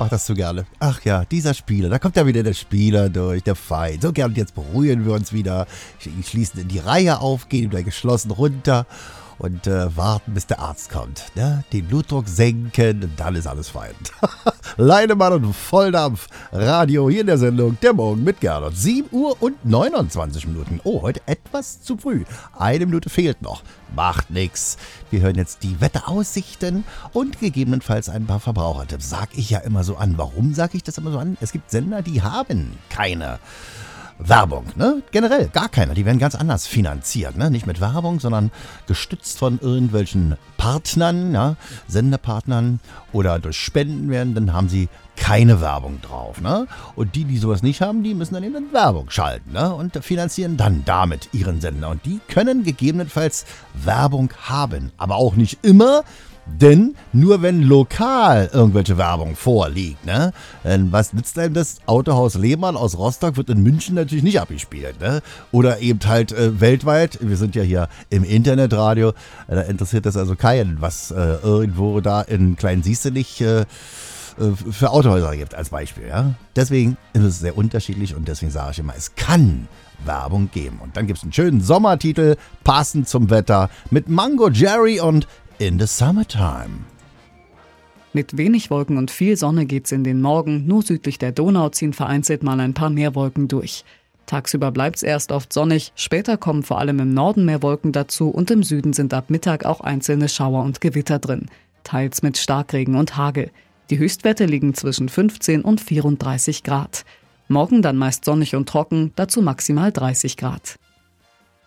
mache das so gerne. Ach ja, dieser Spieler, da kommt ja wieder der Spieler durch, der Feind. So gern, und jetzt beruhigen wir uns wieder, schließen in die Reihe auf, gehen wieder geschlossen runter und warten, bis der Arzt kommt. Ne? Den Blutdruck senken und dann ist alles fein. Leinemann und Volldampf. Radio hier in der Sendung Der Morgen mit Gernot. 7 Uhr und 29 Minuten. Oh, heute etwas zu früh. 1 Minute fehlt noch. Macht nix. Wir hören jetzt die Wetteraussichten und gegebenenfalls ein paar Verbrauchertipps. Sag ich ja immer so an. Warum sage ich das immer so an? Es gibt Sender, die haben keine Werbung, ne? Generell gar keiner. Die werden ganz anders finanziert, ne? Nicht mit Werbung, sondern gestützt von irgendwelchen Partnern, ja? Senderpartnern oder durch Spenden werden, dann haben sie keine Werbung drauf, ne? Und die sowas nicht haben, die müssen dann eben Werbung schalten, ne? Und finanzieren dann damit ihren Sender. Und die können gegebenenfalls Werbung haben, aber auch nicht immer. Denn nur wenn lokal irgendwelche Werbung vorliegt, ne? Was nützt einem das? Autohaus Lehmann aus Rostock wird in München natürlich nicht abgespielt, ne? Oder eben halt weltweit, wir sind ja hier im Internetradio, da interessiert das also keinen, was irgendwo da in Klein-Siestenich für Autohäuser gibt als Beispiel, ja? Deswegen ist es sehr unterschiedlich und deswegen sage ich immer, es kann Werbung geben. Und dann gibt es einen schönen Sommertitel, passend zum Wetter, mit Mango Jerry und In the Summertime. Mit wenig Wolken und viel Sonne geht's in den Morgen. Nur südlich der Donau ziehen vereinzelt mal ein paar Meerwolken durch. Tagsüber bleibt's erst oft sonnig, später kommen vor allem im Norden mehr Wolken dazu und im Süden sind ab Mittag auch einzelne Schauer und Gewitter drin. Teils mit Starkregen und Hagel. Die Höchstwerte liegen zwischen 15 und 34 Grad. Morgen dann meist sonnig und trocken, dazu maximal 30 Grad.